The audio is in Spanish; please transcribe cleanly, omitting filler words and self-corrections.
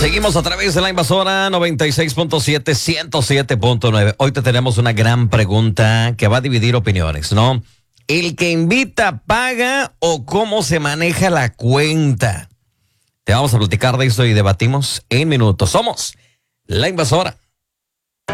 Seguimos a través de la invasora 96.7, 107.9. Hoy te tenemos una gran pregunta que va a dividir opiniones, ¿no? ¿El que invita paga o cómo se maneja la cuenta? Te vamos a platicar de esto y debatimos en minutos. Somos la invasora.